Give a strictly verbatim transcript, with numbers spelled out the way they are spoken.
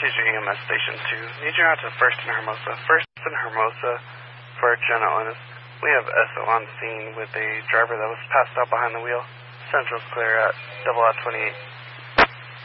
Procedure E M S Station two. Need you out to First and Hermosa. First and Hermosa for general illness. We have S O on scene with a driver that was passed out behind the wheel. Central's clear at double out twenty-eight.